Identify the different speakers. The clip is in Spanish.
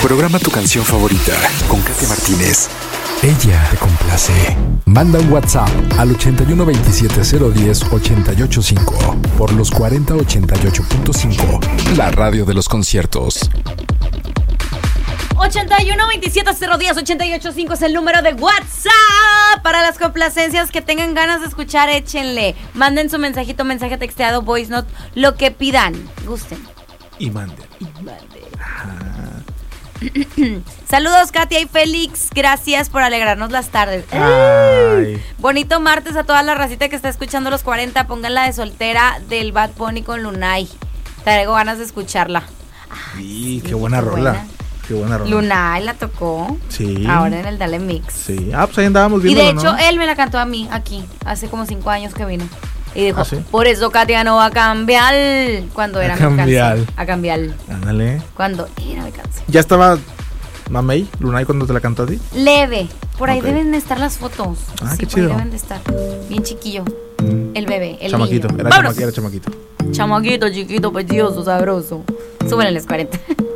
Speaker 1: Programa tu canción favorita con Katia Martínez.
Speaker 2: Ella te complace. Manda un WhatsApp al 81 27 010 885 por los 4088.5, la radio de los conciertos.
Speaker 3: 81 27 010 885 es el número de WhatsApp. Para las complacencias que tengan ganas de escuchar, échenle. Manden su mensajito, mensaje texteado, voice note, lo que pidan. Gusten.
Speaker 4: Y manden.
Speaker 3: Saludos, Katia y Félix. Gracias por alegrarnos las tardes.
Speaker 4: Ay.
Speaker 3: Bonito martes a toda la racita que está escuchando los 40. Pongan la de Soltera del Bad Bunny con Lunay. Traigo ganas de escucharla.
Speaker 4: Sí, qué buena rola. Qué buena rola.
Speaker 3: Lunay la tocó.
Speaker 4: Sí.
Speaker 3: Ahora en el Dale Mix.
Speaker 4: Sí. Pues ahí andábamos viendo.
Speaker 3: Y de hecho, él me la cantó a mí aquí, hace como 5 años que vino. Y dijo,
Speaker 4: ¿sí?
Speaker 3: Por eso Katia no va a cambiar. Cuando era mi canción. A cambiar.
Speaker 4: Ándale.
Speaker 3: Cuando era mi canción.
Speaker 4: ¿Ya estaba Mamey, Lunay, cuando te la cantó a ti?
Speaker 3: Leve. Por ahí
Speaker 4: Okay.
Speaker 3: deben de estar las fotos.
Speaker 4: Ah, qué
Speaker 3: por ahí
Speaker 4: chido.
Speaker 3: deben de estar. Bien chiquillo. El bebé, el
Speaker 4: Chamaquito.
Speaker 3: niño.
Speaker 4: Era
Speaker 3: ¡Vámonos!
Speaker 4: chamaquito.
Speaker 3: Chamaquito, chiquito, precioso, sabroso. Súbele los 40.